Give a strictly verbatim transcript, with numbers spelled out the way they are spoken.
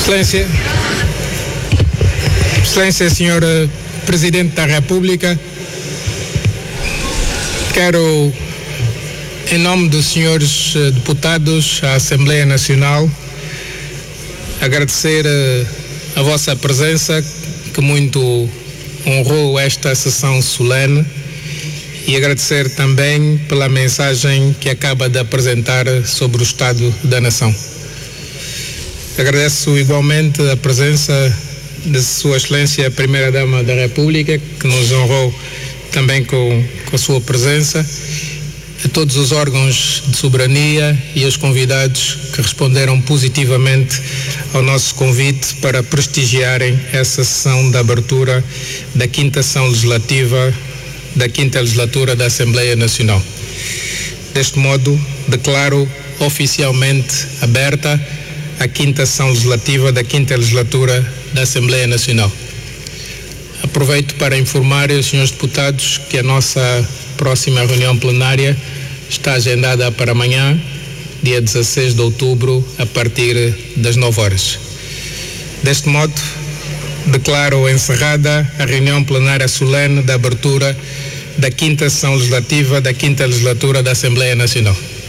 Excelência, Excelência, senhor Presidente da República, quero, em nome dos senhores deputados à Assembleia Nacional, agradecer a vossa presença, que muito honrou esta sessão solene, e agradecer também pela mensagem que acaba de apresentar sobre o Estado da Nação. Agradeço igualmente a presença de Sua Excelência a Primeira-Dama da República, que nos honrou também com, com a sua presença, a todos os órgãos de soberania e aos convidados que responderam positivamente ao nosso convite para prestigiarem essa sessão de abertura da quinta sessão legislativa da quinta legislatura da Assembleia Nacional. Deste modo, declaro oficialmente aberta a quinta sessão legislativa da quinta legislatura da Assembleia Nacional. Aproveito para informar os senhores deputados que a nossa próxima reunião plenária está agendada para amanhã, dia dezasseis de outubro, a partir das nove horas. Deste modo, declaro encerrada a reunião plenária solene da abertura da quinta sessão legislativa da quinta legislatura da Assembleia Nacional.